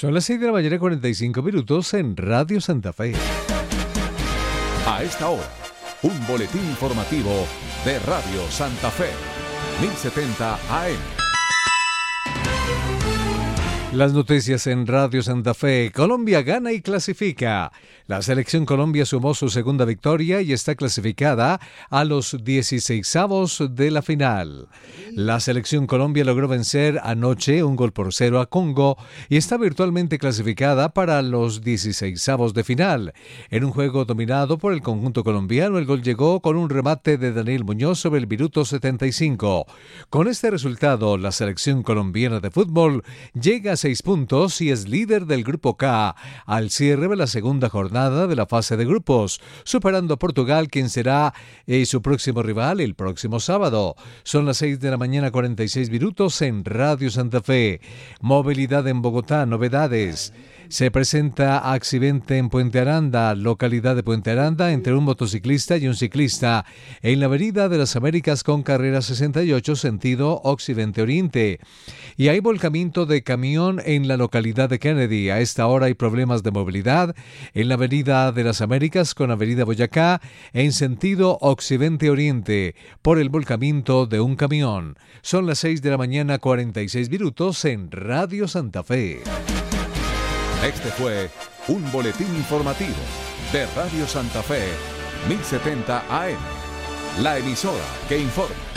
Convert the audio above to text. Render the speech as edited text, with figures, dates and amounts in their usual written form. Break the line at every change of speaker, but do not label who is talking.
Son las 6 de la mañana, 45 minutos en Radio Santa Fe.
A esta hora, un boletín informativo de Radio Santa Fe, 1070 AM.
Las noticias en Radio Santa Fe. Colombia gana y clasifica. La selección Colombia sumó su segunda victoria y está clasificada a los 16avos de la final. La selección Colombia logró vencer anoche 1-0 a Congo y está virtualmente clasificada para los 16avos de final. En un juego dominado por el conjunto colombiano, el gol llegó con un remate de Daniel Muñoz sobre el minuto 75. Con este resultado, la selección colombiana de fútbol llega a 6 puntos y es líder del Grupo K al cierre de la segunda jornada de la fase de grupos, superando a Portugal, quien será su próximo rival el próximo sábado. Son las 6 de la mañana, 46 minutos en Radio Santa Fe. Movilidad en Bogotá, novedades. Se presenta accidente en Puente Aranda, localidad de Puente Aranda, entre un motociclista y un ciclista, en la Avenida de las Américas con carrera 68, sentido occidente-oriente. Y hay volcamiento de camión en la localidad de Kennedy. A esta hora hay problemas de movilidad en la Avenida de las Américas con Avenida Boyacá, en sentido occidente-oriente, por el volcamiento de un camión. Son las 6 de la mañana, 46 minutos en Radio Santa Fe.
Este fue un boletín informativo de Radio Santa Fe, 1070 AM, la emisora que informa.